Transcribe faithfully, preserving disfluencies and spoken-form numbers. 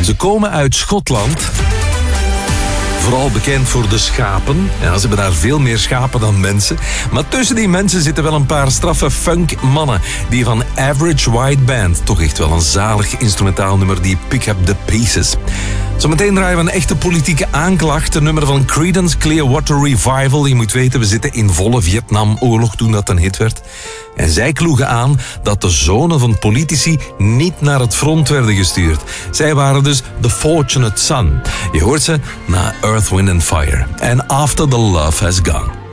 Ze komen uit Schotland. Vooral bekend voor de schapen. Ja, ze hebben daar veel meer schapen dan mensen. Maar tussen die mensen zitten wel een paar straffe funk-mannen. Die van Average White Band. Toch echt wel een zalig instrumentaal nummer, die Pick Up The Pieces. Zometeen draaien we een echte politieke aanklacht. Een nummer van Creedence Clearwater Revival. Je moet weten, we zitten in volle Vietnamoorlog toen dat een hit werd. En zij kloegen aan dat de zonen van politici niet naar het front werden gestuurd. Zij waren dus the fortunate son. Je hoort ze na Earth, Wind and Fire. And After the Love Has Gone.